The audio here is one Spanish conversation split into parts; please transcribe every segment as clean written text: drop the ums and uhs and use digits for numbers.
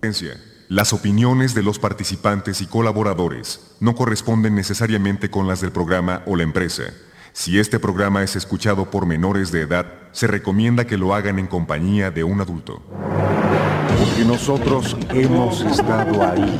Las opiniones de los participantes y colaboradores no corresponden necesariamente con las del programa o la empresa. Si este programa es escuchado por menores de edad, se recomienda que lo hagan en compañía de un adulto. Porque nosotros hemos estado ahí.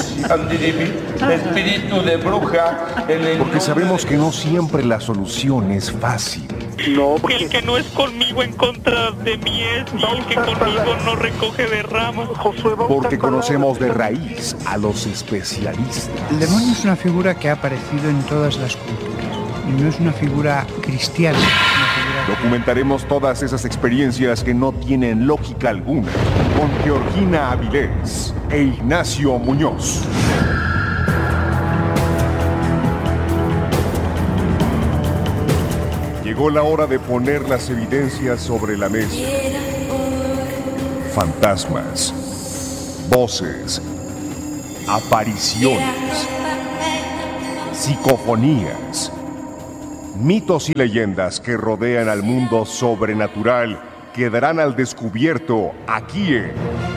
Espíritu de bruja. Porque sabemos que no siempre la solución es fácil. No, el que no es conmigo en contra de mí es, y el que conmigo no recoge de ramas. Porque conocemos de raíz a los especialistas. El demonio es una figura que ha aparecido en todas las culturas y no es una figura cristiana. Documentaremos todas esas experiencias que no tienen lógica alguna con Georgina Avilés e Ignacio Muñoz. Llegó la hora de poner las evidencias sobre la mesa. Fantasmas, voces, apariciones, psicofonías, mitos y leyendas que rodean al mundo sobrenatural quedarán al descubierto aquí en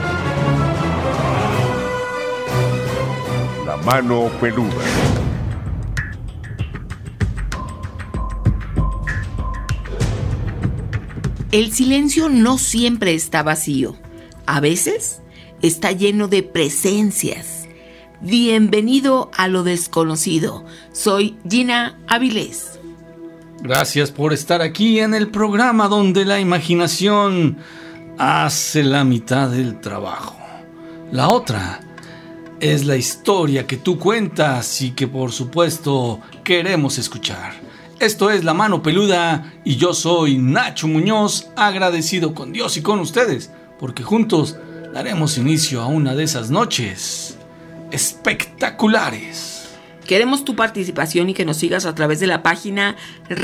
La Mano Peluda. El silencio no siempre está vacío. A veces está lleno de presencias. Bienvenido a lo desconocido. Soy Gina Avilés. Gracias por estar aquí en el programa donde la imaginación hace la mitad del trabajo. La otra es la historia que tú cuentas y que por supuesto queremos escuchar. Esto es La Mano Peluda y yo soy Nacho Muñoz, agradecido con Dios y con ustedes, porque juntos daremos inicio a una de esas noches espectaculares. Queremos tu participación y que nos sigas a través de la página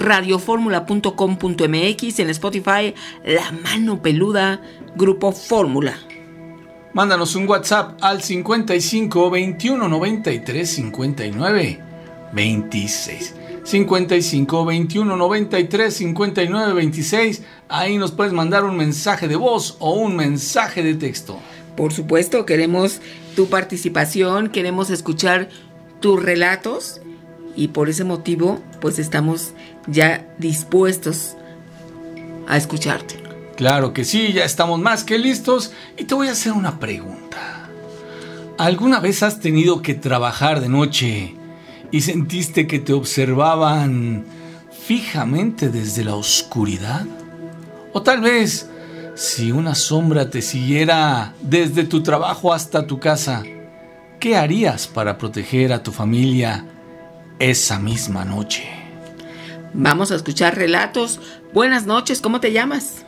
radioformula.com.mx, en Spotify, La Mano Peluda, Grupo Fórmula. Mándanos un WhatsApp al 55 21 93 59 26. 55 21 93 59 26. Ahí nos puedes mandar un mensaje de voz o un mensaje de texto. Por supuesto, queremos tu participación, queremos escuchar tus relatos y por ese motivo pues estamos ya dispuestos a escucharte. Claro que sí, ya estamos más que listos y te voy a hacer una pregunta. ¿Alguna vez has tenido que trabajar de noche y sentiste que te observaban fijamente desde la oscuridad? O tal vez, si una sombra te siguiera desde tu trabajo hasta tu casa, ¿qué harías para proteger a tu familia esa misma noche? Vamos a escuchar relatos. Buenas noches, ¿cómo te llamas?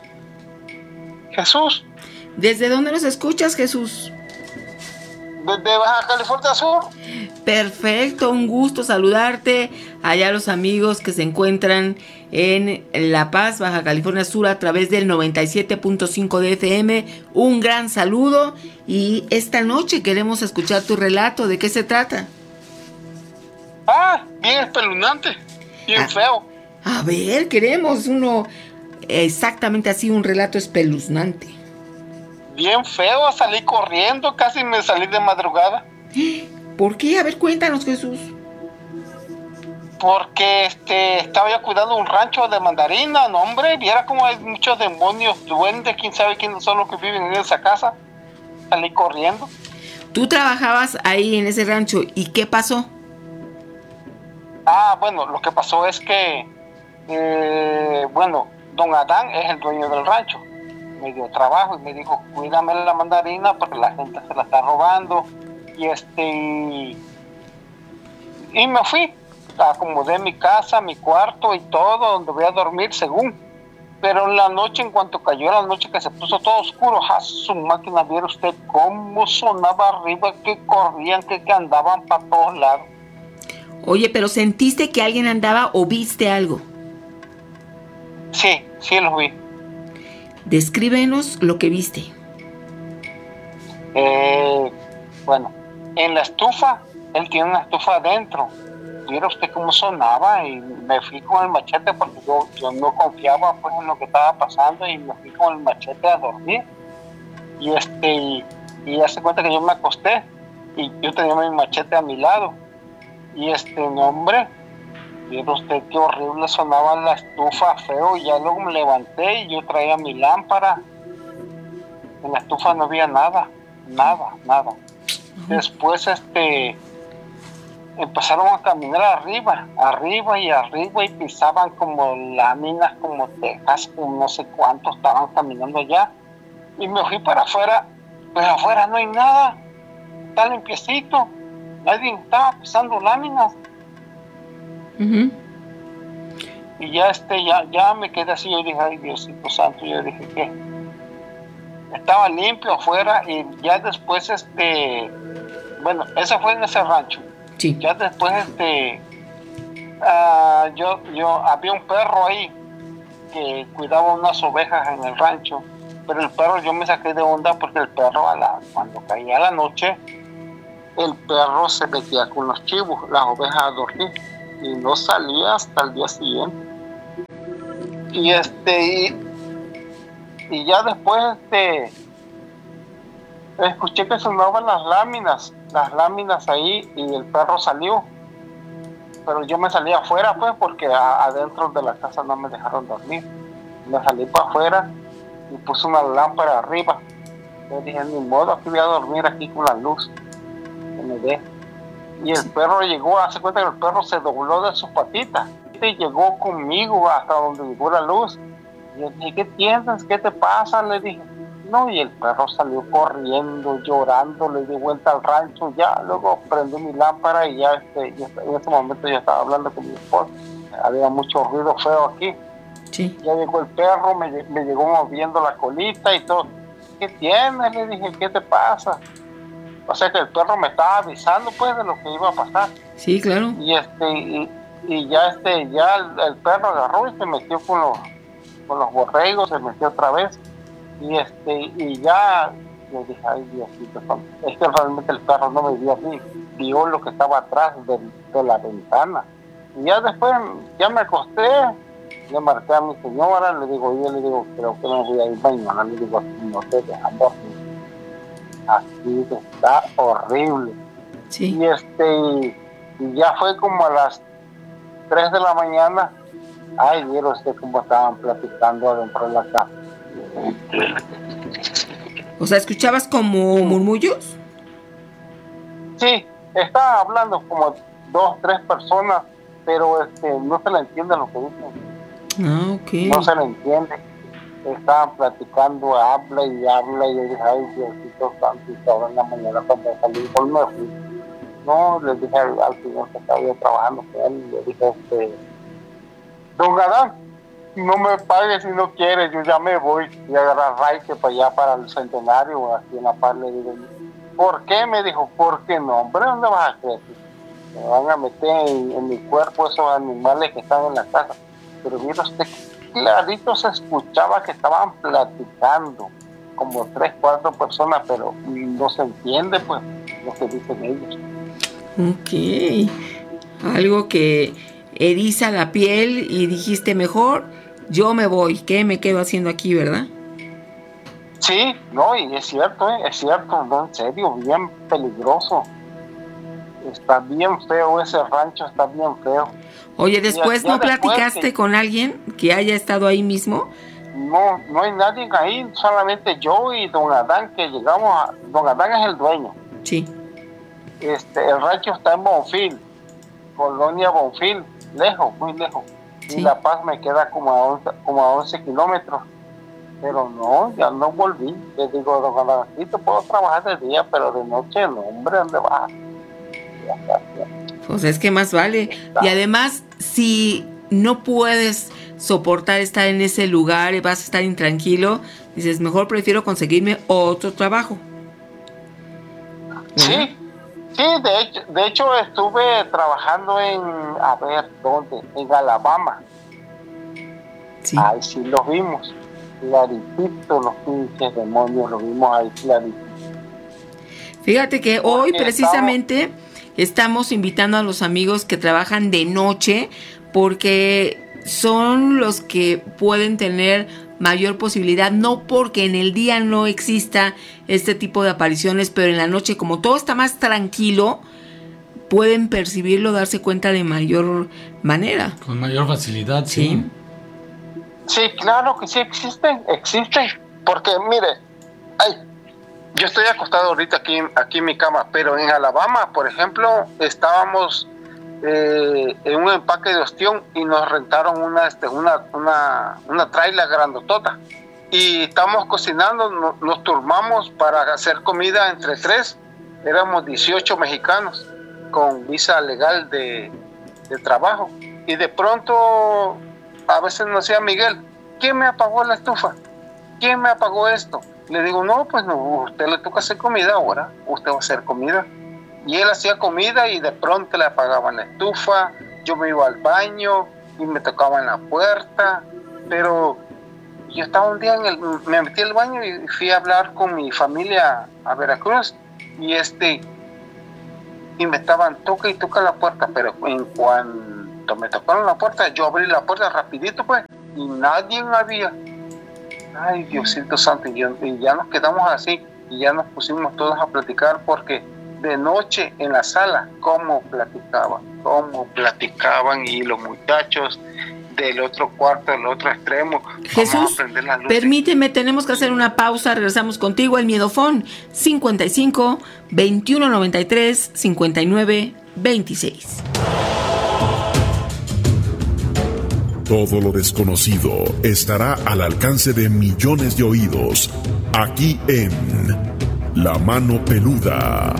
Jesús. ¿Desde dónde nos escuchas, Jesús? Desde Baja California Sur. Perfecto, un gusto saludarte. Allá los amigos que se encuentran en La Paz, Baja California Sur, a través del 97.5 de FM. Un gran saludo y esta noche queremos escuchar tu relato. ¿De qué se trata? Bien espeluznante, bien feo. A ver, queremos uno exactamente así, un relato espeluznante. Bien feo, salí corriendo, casi me salí de madrugada. ¿Por qué? A ver, cuéntanos, Jesús. Porque estaba yo cuidando un rancho de mandarina, no hombre, viera como hay muchos demonios, duendes, quién sabe quiénes son los que viven en esa casa. Salí corriendo. Tú trabajabas ahí en ese rancho, ¿y qué pasó? Bueno, lo que pasó es que, don Adán es el dueño del rancho. Me dio trabajo y me dijo, cuídame la mandarina porque la gente se la está robando. Y me fui, acomodé mi casa, mi cuarto y todo, donde voy a dormir según. Pero en la noche, en cuanto cayó la noche que se puso todo oscuro, su máquina, viera usted cómo sonaba arriba, que corrían, que andaban para todos lados. Oye, pero ¿sentiste que alguien andaba o viste algo? Sí los vi. Descríbenos lo que viste. En la estufa, él tiene una estufa adentro. Viera usted cómo sonaba y me fui con el machete porque yo no confiaba pues en lo que estaba pasando y me fui con el machete a dormir. Y y hace cuenta que yo me acosté y yo tenía mi machete a mi lado y no hombre, vieron usted qué horrible sonaba la estufa, feo, y ya luego me levanté y yo traía mi lámpara. En la estufa no había nada. Después empezaron a caminar arriba y pisaban como láminas, como tejas, como no sé cuántos estaban caminando allá. Y me fui para afuera, pues afuera no hay nada, está limpiecito, nadie estaba pisando láminas. Uh-huh. Y ya me quedé así, yo dije, ay Diosito Santo, yo dije, ¿qué? Estaba limpio afuera y ya después, bueno, ese fue en ese rancho. Sí. Ya después, yo había un perro ahí que cuidaba unas ovejas en el rancho, pero el perro yo me saqué de onda porque el perro cuando caía la noche, el perro se metía con los chivos, las ovejas a dormir y no salía hasta el día siguiente. Y ya después escuché que sonaban las láminas ahí y el perro salió, pero yo me salí afuera pues porque adentro de la casa no me dejaron dormir. Me salí para afuera y puse una lámpara arriba. Yo dije, ni modo, aquí voy a dormir aquí con la luz que me dé. Y el perro llegó, hace cuenta que el perro se dobló de sus patitas y llegó conmigo hasta donde llegó la luz. Y yo dije, ¿qué tienes? ¿Qué te pasa? Le dije, no, y el perro salió corriendo, llorando, le di vuelta al rancho, ya, luego prendí mi lámpara y ya, en ese momento ya estaba hablando con mi esposa. Había mucho ruido feo aquí. Sí. Ya llegó el perro, me llegó moviendo la colita y todo. ¿Qué tienes? Le dije, ¿qué te pasa? O sea que el perro me estaba avisando pues de lo que iba a pasar. Sí, claro. Y ya el perro agarró y se metió con los borregos, se metió otra vez. Y ya yo dije, ay Diosito, es que realmente el perro no me vio a mí, vio lo que estaba atrás de la ventana. Y ya después, ya me acosté, le marqué a mi señora, le digo, creo que me voy a ir mañana, le digo, no te dejan dormir. Así está horrible. Sí. Y ya fue como a las 3 de la mañana. Ay, vieron usted cómo estaban platicando adentro de la casa. O sea, ¿escuchabas como murmullos? Sí, estaban hablando como 2, 3 personas, pero no se le entiende lo que dicen. Ah, ok. No se le entiende. Estaban platicando, habla y yo dije, ay Diosito Santo, y ahora en la mañana cuando salí por me fui. No, le dije al señor que estaba yo trabajando con él, le dije, don Adán, no me pague si no quiere, yo ya me voy y agarrar raite para allá, para el centenario, aquí en La Paz. Le digo, ¿por qué? Me dijo, ¿por qué no? Hombre, ¿dónde vas a creer? Me van a meter en mi cuerpo esos animales que están en la casa. Pero mira usted, clarito se escuchaba que estaban platicando, como 3, 4 personas, pero no se entiende pues lo que dicen ellos. Ok, algo que eriza la piel y dijiste, mejor yo me voy, ¿qué me quedo haciendo aquí, verdad? Sí, no, y es cierto, no, en serio, bien peligroso. Está bien feo ese rancho, está bien feo. Oye, después ¿no platicaste con alguien que haya estado ahí mismo? No hay nadie ahí, solamente yo y don Adán que llegamos don Adán es el dueño. Sí. El rancho está en Bonfil, Colonia Bonfil, lejos, muy lejos. Sí. Y La Paz me queda como a 11 kilómetros. Pero no, ya no volví. Le digo, don Adán, sí te puedo trabajar de día, pero de noche no, hombre, ¿dónde vas? Pues es que más vale. Y además, si no puedes soportar estar en ese lugar y vas a estar intranquilo, dices, mejor prefiero conseguirme otro trabajo. Sí, de hecho estuve trabajando en Alabama. Sí. Ahí sí los vimos, claritito, los pinches demonios, los vimos ahí clarito. Fíjate que hoy precisamente estamos invitando a los amigos que trabajan de noche porque son los que pueden tener mayor posibilidad, no porque en el día no exista este tipo de apariciones, pero en la noche, como todo está más tranquilo, pueden percibirlo, darse cuenta de mayor manera. Con mayor facilidad, sí. Sí, claro que sí existen, porque mire, yo estoy acostado ahorita aquí en mi cama, pero en Alabama, por ejemplo, estábamos en un empaque de ostión y nos rentaron una traila grandotota y estábamos cocinando, nos turmamos para hacer comida entre 3, éramos 18 mexicanos con visa legal de trabajo, y de pronto a veces nos decía Miguel, ¿quién me apagó la estufa? ¿Quién me apagó esto? Le digo, no, pues no, usted le toca hacer comida ahora, usted va a hacer comida. Y él hacía comida y de pronto le apagaban la estufa, yo me iba al baño y me tocaban la puerta, pero yo estaba un día me metí al baño y fui a hablar con mi familia a Veracruz y me estaban toca y toca la puerta, pero en cuanto me tocaron la puerta, yo abrí la puerta rapidito pues y nadie había. Ay, Diosito Santo, y ya nos quedamos así y ya nos pusimos todos a platicar porque de noche en la sala, cómo platicaban y los muchachos del otro cuarto, del otro extremo. Jesús, permíteme, tenemos que hacer una pausa, regresamos contigo al Miedofón 55 21 93 59 26. Todo lo desconocido estará al alcance de millones de oídos, aquí en La Mano Peluda.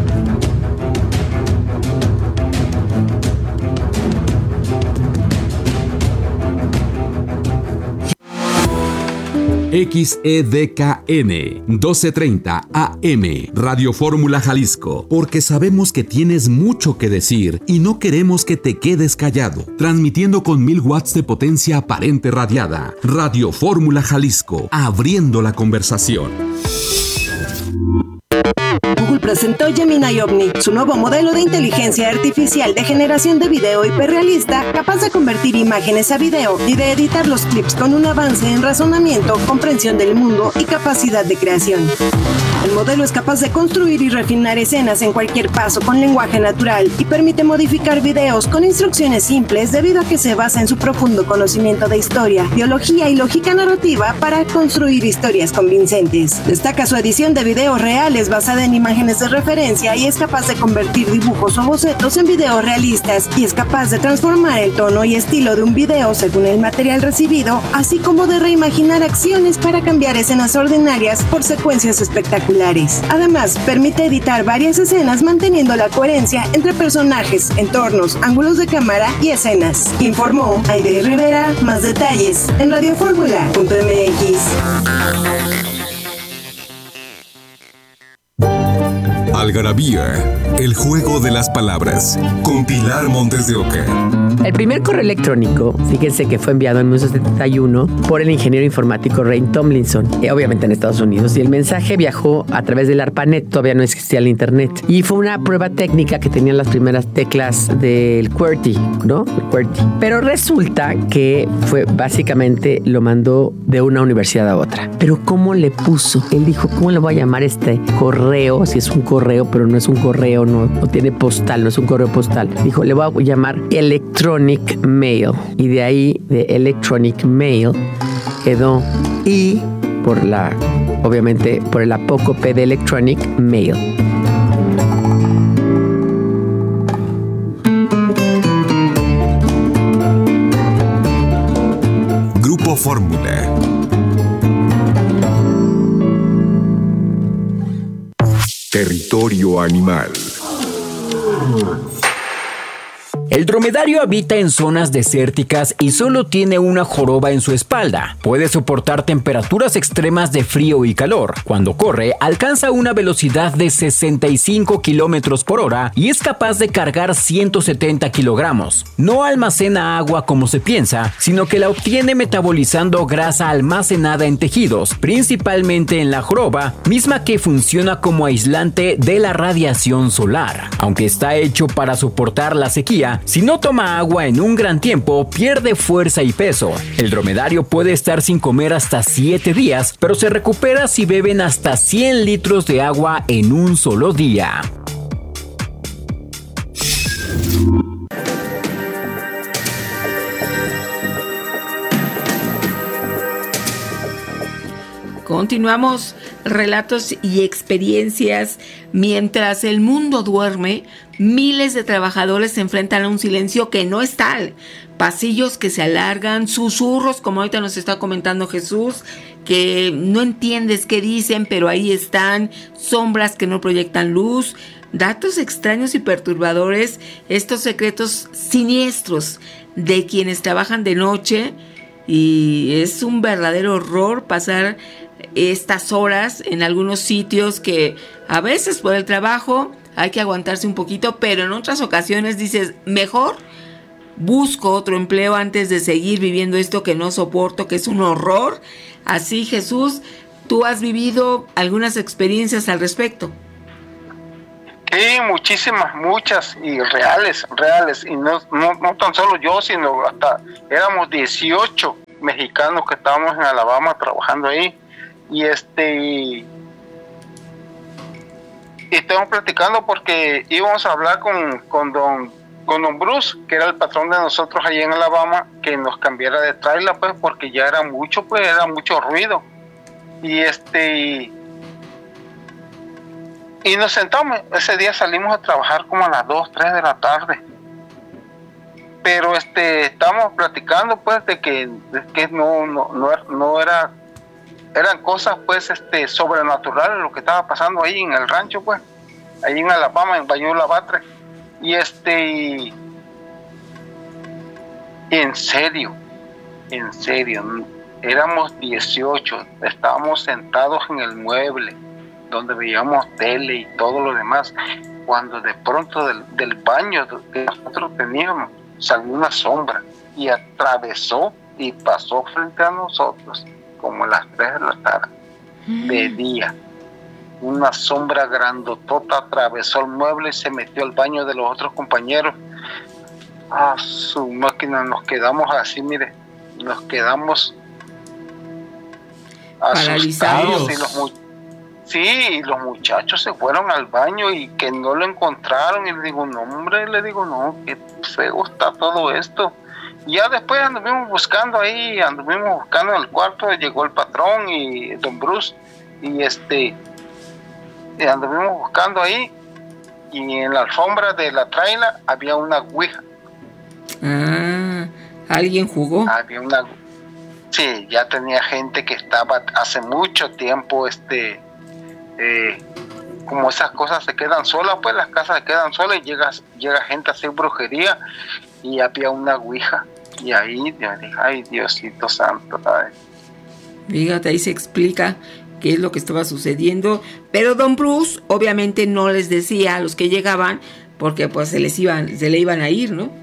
XEDKN 1230 AM Radio Fórmula Jalisco, porque sabemos que tienes mucho que decir y no queremos que te quedes callado. Transmitiendo con 1000 watts de potencia aparente radiada. Radio Fórmula Jalisco, abriendo la conversación. Google presentó Gemini Omni, su nuevo modelo de inteligencia artificial de generación de video hiperrealista, capaz de convertir imágenes a video y de editar los clips con un avance en razonamiento, comprensión del mundo y capacidad de creación. El modelo es capaz de construir y refinar escenas en cualquier paso con lenguaje natural y permite modificar videos con instrucciones simples debido a que se basa en su profundo conocimiento de historia, biología y lógica narrativa para construir historias convincentes. Destaca su edición de videos reales basada en imágenes de referencia y es capaz de convertir dibujos o bocetos en videos realistas y es capaz de transformar el tono y estilo de un video según el material recibido, así como de reimaginar acciones para cambiar escenas ordinarias por secuencias espectaculares. Además, permite editar varias escenas manteniendo la coherencia entre personajes, entornos, ángulos de cámara y escenas. Informó Aide Rivera. Más detalles en radioformula.mx. Algarabía, el juego de las palabras, con Pilar Montes de Oca. El primer correo electrónico, fíjense que fue enviado en 1971 por el ingeniero informático Ray Tomlinson, obviamente en Estados Unidos, y el mensaje viajó a través del ARPANET, todavía no existía el internet, y fue una prueba técnica que tenían las primeras teclas del QWERTY, ¿no? El QWERTY. Pero resulta que fue básicamente lo mandó de una universidad a otra. Pero ¿cómo le puso? Él dijo, ¿cómo le voy a llamar este correo? Si es un correo, pero no es un correo, no tiene postal, no es un correo postal. Dijo, le voy a llamar Electronic Mail. Y de ahí, de Electronic Mail, quedó I obviamente por el apócope de Electronic Mail. Grupo Fórmula. Territorio animal. El dromedario habita en zonas desérticas y solo tiene una joroba en su espalda. Puede soportar temperaturas extremas de frío y calor. Cuando corre, alcanza una velocidad de 65 kilómetros por hora y es capaz de cargar 170 kilogramos. No almacena agua como se piensa, sino que la obtiene metabolizando grasa almacenada en tejidos, principalmente en la joroba, misma que funciona como aislante de la radiación solar. Aunque está hecho para soportar la sequía, día. Si no toma agua en un gran tiempo, pierde fuerza y peso. El dromedario puede estar sin comer hasta 7 días, pero se recupera si beben hasta 100 litros de agua en un solo día. Continuamos, relatos y experiencias. Mientras el mundo duerme, miles de trabajadores se enfrentan a un silencio que no es tal. Pasillos que se alargan, susurros, como ahorita nos está comentando Jesús, que no entiendes qué dicen, pero ahí están, sombras que no proyectan luz, datos extraños y perturbadores, estos secretos siniestros de quienes trabajan de noche, y es un verdadero horror pasar estas horas en algunos sitios que a veces por el trabajo hay que aguantarse un poquito, pero en otras ocasiones dices, mejor busco otro empleo antes de seguir viviendo esto que no soporto, que es un horror. Así, Jesús, ¿tú has vivido algunas experiencias al respecto? Sí, muchísimas, muchas, y reales, y no tan solo yo, sino hasta éramos 18 mexicanos que estábamos en Alabama trabajando ahí, y estamos platicando porque íbamos a hablar con don Bruce, que era el patrón de nosotros allí en Alabama, que nos cambiara de trailer, pues, porque ya era mucho ruido, y nos sentamos. Ese día salimos a trabajar como a las 2, 3 de la tarde. Pero estábamos platicando, pues, de que no eran cosas, pues, sobrenaturales lo que estaba pasando ahí en el rancho, pues, ahí en Alabama, en Bayou-La Batre. Y en serio, éramos 18, estábamos sentados en el mueble donde veíamos tele y todo lo demás, cuando de pronto del baño que nosotros teníamos salió una sombra y atravesó y pasó frente a nosotros como a las 3 de la tarde de día. Una sombra grandotota atravesó el mueble y se metió al baño de los otros compañeros. A su máquina, nos quedamos así, mire, nos quedamos asustados. Y los muchachos se fueron al baño y que no lo encontraron, y le digo, no, qué feo está todo esto. Y ya después anduvimos buscando en el cuarto, llegó el patrón y don Bruce, y anduvimos buscando ahí, y en la alfombra de la traila había una ouija. ¿Alguien jugó? Sí, ya tenía gente que estaba hace mucho tiempo, como esas cosas se quedan solas, pues las casas se quedan solas y llega gente a hacer brujería, y había una ouija, y ahí yo dije, ay, Diosito santo, ay. Fíjate, ahí se explica qué es lo que estaba sucediendo, pero don Bruce obviamente no les decía a los que llegaban, porque pues se le iban a ir, ¿no?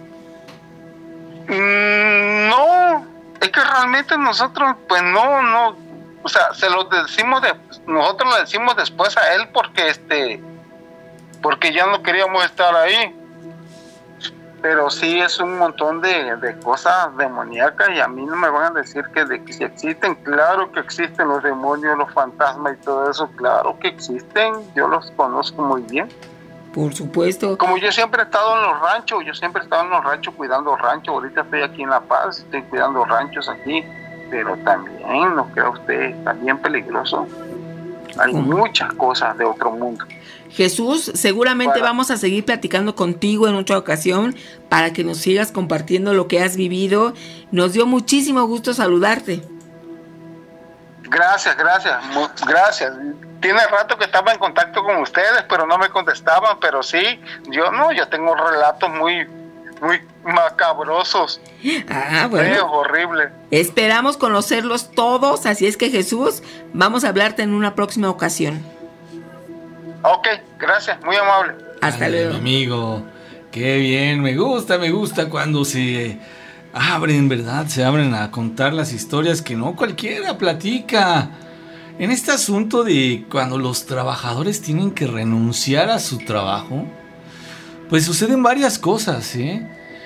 No, es que realmente nosotros pues no, o sea, nosotros le decimos después a él porque ya no queríamos estar ahí. Pero sí es un montón de cosas demoníacas, y a mí no me van a decir que si existen. Claro que existen los demonios, los fantasmas y todo eso, claro que existen, yo los conozco muy bien. Por supuesto. Como yo siempre he estado en los ranchos, cuidando ranchos. Ahorita estoy aquí en La Paz, estoy cuidando ranchos aquí, pero también, no crea usted, está bien peligroso. Hay muchas cosas de otro mundo. Jesús, seguramente vamos a seguir platicando contigo en otra ocasión para que nos sigas compartiendo lo que has vivido. Nos dio muchísimo gusto saludarte. Gracias. Tiene rato que estaba en contacto con ustedes, pero no me contestaban, pero sí, yo tengo relatos muy macabrosos. Bueno. Horrible. Esperamos conocerlos todos, así es que Jesús, vamos a hablarte en una próxima ocasión. Ok, gracias, muy amable. Hasta luego. Amigo, qué bien, me gusta cuando se abren, ¿verdad? Se abren a contar las historias que no cualquiera platica. En este asunto de cuando los trabajadores tienen que renunciar a su trabajo, pues suceden varias cosas, ¿eh?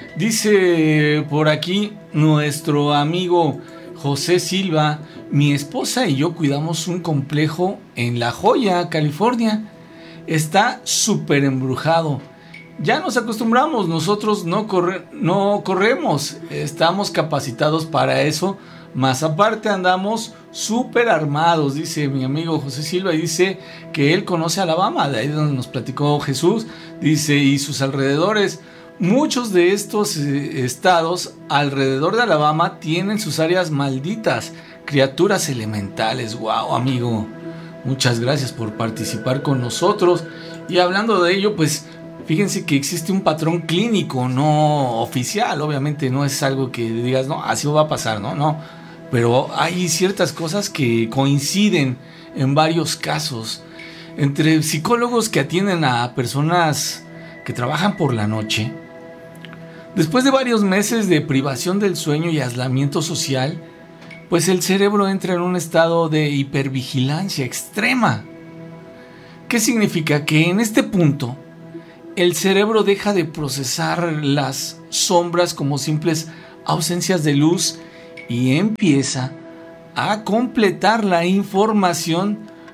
Dice por aquí nuestro amigo José Silva: mi esposa y yo cuidamos un complejo en La Joya, California. Está súper embrujado. Ya nos acostumbramos, nosotros no corremos, estamos capacitados para eso. Más aparte andamos súper armados, dice mi amigo José Silva, y dice que él conoce Alabama, de ahí donde nos platicó Jesús, dice, y sus alrededores. Muchos de estos estados alrededor de Alabama tienen sus áreas malditas, criaturas elementales. Wow, amigo, muchas gracias por participar con nosotros. Y hablando de ello, pues fíjense que existe un patrón clínico, no oficial, obviamente no es algo que digas, no, así va a pasar, no. Pero hay ciertas cosas que coinciden en varios casos. Entre psicólogos que atienden a personas que trabajan por la noche, después de varios meses de privación del sueño y aislamiento social, pues el cerebro entra en un estado de hipervigilancia extrema. ¿Qué significa? Que en este punto el cerebro deja de procesar las sombras como simples ausencias de luz y empieza a completar la información,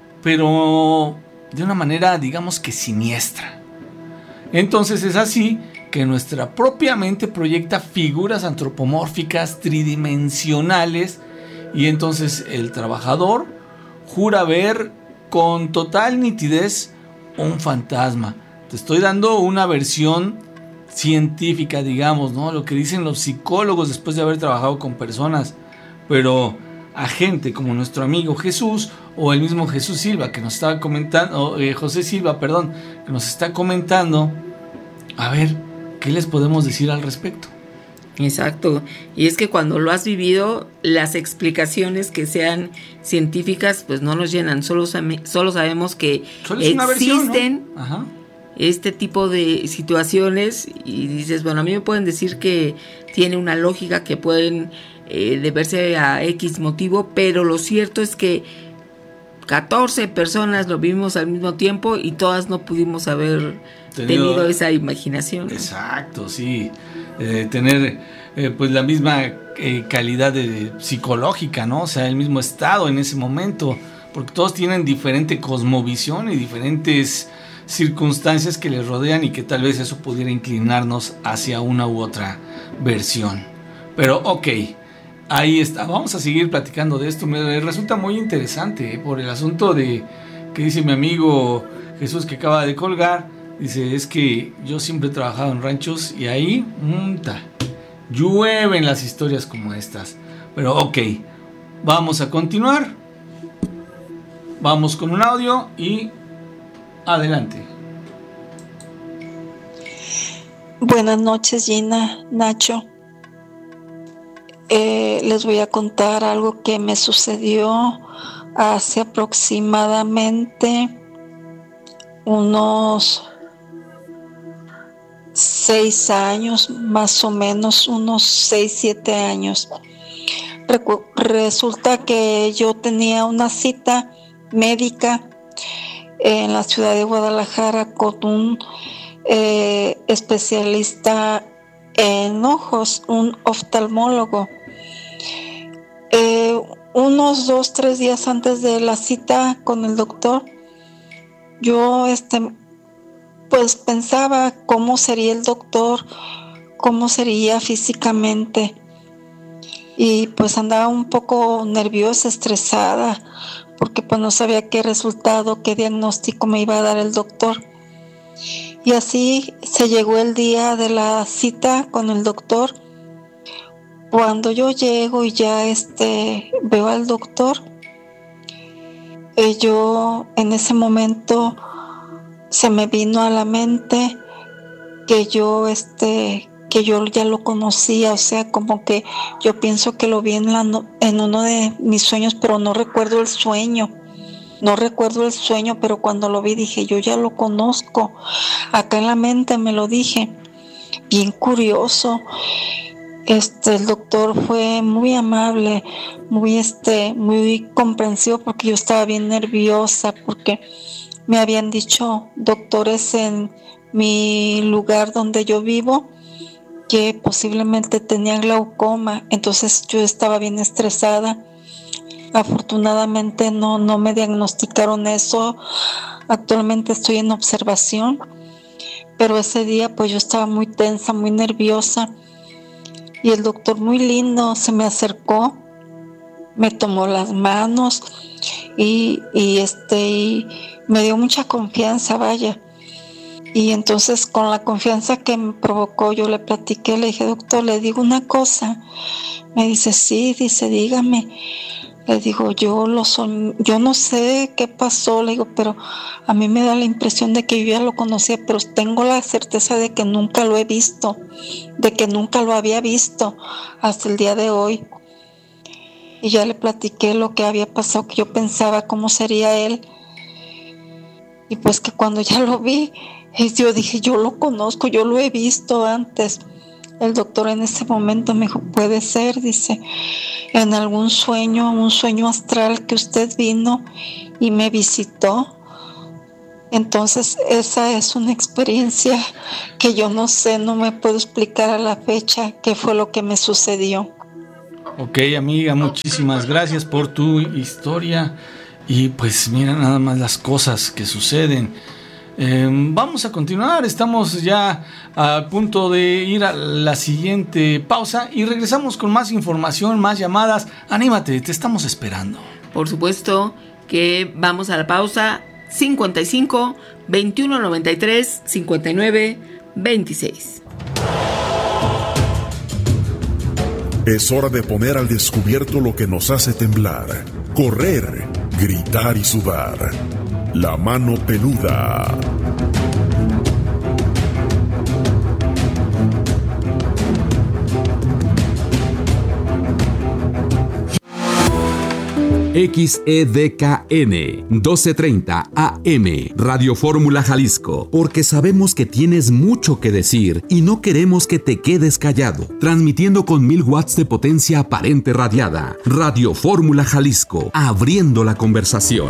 pero de una manera, digamos que siniestra. Entonces es así que nuestra propia mente proyecta figuras antropomórficas tridimensionales, y entonces el trabajador jura ver con total nitidez un fantasma. Te estoy dando una versión científica, digamos, ¿no? Lo que dicen los psicólogos después de haber trabajado con personas. Pero a gente como nuestro amigo Jesús, o el mismo Jesús Silva que nos estaba comentando, José Silva, perdón, que nos está comentando, a ver, ¿qué les podemos decir al respecto? Exacto, y es que cuando lo has vivido, las explicaciones que sean científicas pues no nos llenan, solo sabemos que existen, ¿no? Ajá, este tipo de situaciones, y dices, bueno, a mí me pueden decir que tiene una lógica, que pueden deberse a X motivo, pero lo cierto es que 14 personas lo vimos al mismo tiempo y todas no pudimos haber tenido esa imaginación, ¿no? Exacto, sí. Tener pues la misma calidad psicológica, ¿no? O sea, el mismo estado en ese momento, porque todos tienen diferente cosmovisión y diferentes circunstancias que les rodean, y que tal vez eso pudiera inclinarnos hacia una u otra versión. Pero ok, ahí está, vamos a seguir platicando de esto. Me resulta muy interesante por el asunto de que dice mi amigo Jesús, que acaba de colgar. Dice, es que yo siempre he trabajado en ranchos y ahí llueven las historias como estas. Pero ok, vamos a continuar. Vamos con un audio y adelante. Buenas noches, Gina, Nacho. Les voy a contar algo que me sucedió hace aproximadamente unos 6 años, más o menos unos 6, 7 años. Resulta que yo tenía una cita médica en la ciudad de Guadalajara con un especialista en ojos, un oftalmólogo. Unos 2, 3 días antes de la cita con el doctor, yo pues pensaba cómo sería el doctor, cómo sería físicamente, y pues andaba un poco nerviosa, estresada, porque pues no sabía qué resultado, qué diagnóstico me iba a dar el doctor. Y así se llegó el día de la cita con el doctor. Cuando yo llego y ya veo al doctor, yo en ese momento se me vino a la mente que yo ya lo conocía, o sea, como que yo pienso que lo vi en uno de mis sueños, pero no recuerdo el sueño. Pero cuando lo vi dije, yo ya lo conozco. Acá en la mente me lo dije. Bien curioso. El doctor fue muy amable, muy comprensivo, porque yo estaba bien nerviosa, porque me habían dicho doctores en mi lugar donde yo vivo que posiblemente tenía glaucoma, entonces yo estaba bien estresada. Afortunadamente no me diagnosticaron eso. Actualmente estoy en observación, pero ese día pues yo estaba muy tensa, muy nerviosa, y el doctor muy lindo se me acercó, me tomó las manos y me dio mucha confianza, vaya. Y entonces con la confianza que me provocó yo le platiqué, le dije: doctor, le digo una cosa. Me dice: sí, dice, dígame. Le digo: yo no sé qué pasó, le digo, pero a mí me da la impresión de que yo ya lo conocía, pero tengo la certeza de que nunca lo he visto, de que nunca lo había visto hasta el día de hoy. Y ya le platiqué lo que había pasado, que yo pensaba cómo sería él. Y pues que cuando ya lo vi, yo dije: yo lo conozco, yo lo he visto antes. El doctor en ese momento me dijo: puede ser, dice, en algún sueño, un sueño astral que usted vino y me visitó. Entonces esa es una experiencia que yo no sé, no me puedo explicar a la fecha qué fue lo que me sucedió. Ok, amiga, muchísimas gracias por tu historia. Y pues mira nada más las cosas que suceden. Vamos a continuar, estamos ya a punto de ir a la siguiente pausa y regresamos con más información, más llamadas. Anímate, te estamos esperando. Por supuesto que vamos a la pausa. 55 21 93 59 26. Es hora de poner al descubierto lo que nos hace temblar, correr, gritar y sudar. La mano peluda. XEDKN 1230 AM Radio Fórmula Jalisco, porque sabemos que tienes mucho que decir y no queremos que te quedes callado. Transmitiendo con 1000 watts de potencia aparente radiada. Radio Fórmula Jalisco, abriendo la conversación.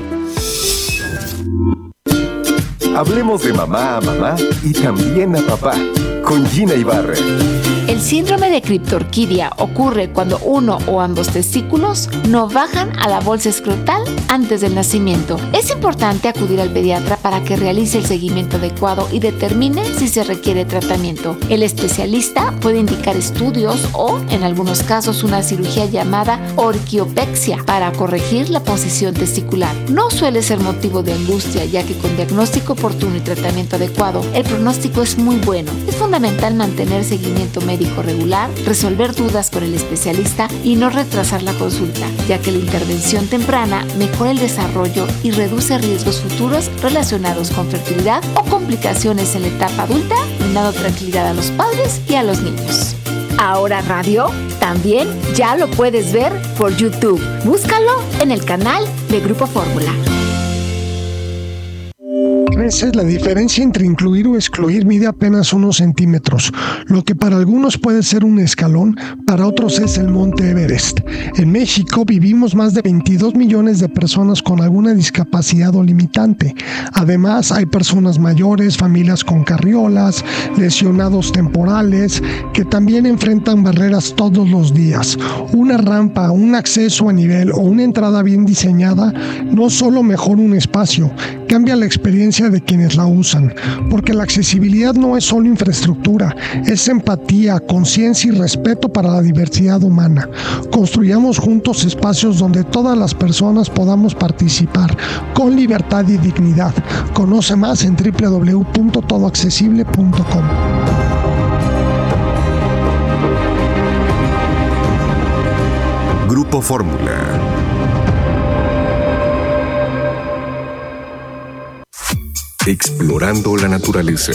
Hablemos de mamá a mamá y también a papá, con Gina Ibarra. El síndrome de criptorquidia ocurre cuando uno o ambos testículos no bajan a la bolsa escrotal antes del nacimiento. Es importante acudir al pediatra para que realice el seguimiento adecuado y determine si se requiere tratamiento. El especialista puede indicar estudios o, en algunos casos, una cirugía llamada orquiopexia para corregir la posición testicular. No suele ser motivo de angustia, ya que con diagnóstico oportuno y tratamiento adecuado, el pronóstico es muy bueno. Es fundamental mantener seguimiento médico regular, resolver dudas con el especialista y no retrasar la consulta, ya que la intervención temprana mejora el desarrollo y reduce riesgos futuros relacionados con fertilidad o complicaciones en la etapa adulta, dando tranquilidad a los padres y a los niños. Ahora Radio también ya lo puedes ver por YouTube. Búscalo en el canal de Grupo Fórmula. Esa es la diferencia entre incluir o excluir. Mide apenas unos centímetros. Lo que para algunos puede ser un escalón, para otros es el Monte Everest. En México vivimos más de 22 millones de personas con alguna discapacidad o limitante. Además, hay personas mayores, familias con carriolas, lesionados temporales, que también enfrentan barreras todos los días. Una rampa, un acceso a nivel o una entrada bien diseñada no solo mejora un espacio, cambia la experiencia de quienes la usan, porque la accesibilidad no es solo infraestructura, es empatía, conciencia y respeto para la diversidad humana. Construyamos juntos espacios donde todas las personas podamos participar con libertad y dignidad. Conoce más en www.todoaccesible.com. Grupo Fórmula. Explorando la naturaleza.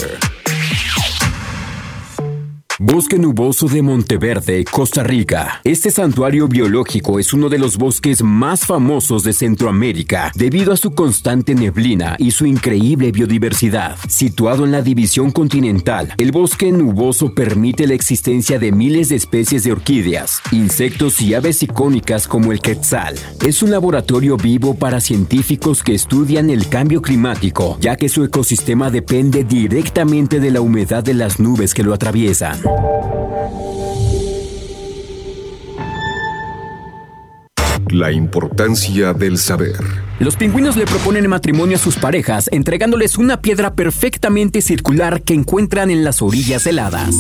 Bosque Nuboso de Monteverde, Costa Rica. Este santuario biológico es uno de los bosques más famosos de Centroamérica debido a su constante neblina y su increíble biodiversidad. Situado en la división continental, el bosque nuboso permite la existencia de miles de especies de orquídeas, insectos y aves icónicas como el quetzal. Es un laboratorio vivo para científicos que estudian el cambio climático, ya que su ecosistema depende directamente de la humedad de las nubes que lo atraviesan. La importancia del saber. Los pingüinos le proponen matrimonio a sus parejas, entregándoles una piedra perfectamente circular que encuentran en las orillas heladas.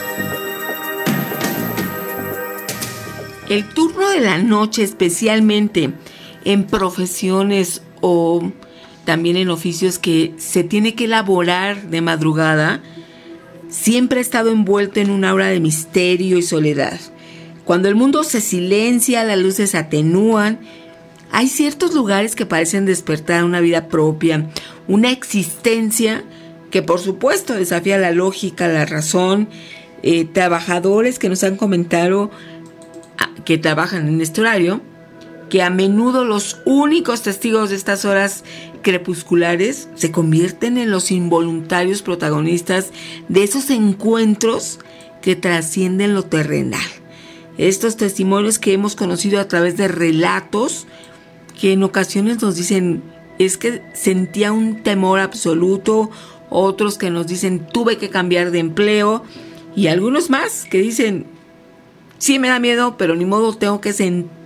El turno de la noche, especialmente en profesiones o también en oficios que se tiene que elaborar de madrugada, siempre ha estado envuelto en un aura de misterio y soledad. Cuando el mundo se silencia, las luces se atenúan, hay ciertos lugares que parecen despertar una vida propia, una existencia que por supuesto desafía la lógica, la razón. Trabajadores que nos han comentado que trabajan en este horario, que a menudo los únicos testigos de estas horas crepusculares se convierten en los involuntarios protagonistas de esos encuentros que trascienden lo terrenal. Estos testimonios que hemos conocido a través de relatos que en ocasiones nos dicen es que sentía un temor absoluto, otros que nos dicen tuve que cambiar de empleo y algunos más que dicen sí me da miedo pero ni modo tengo que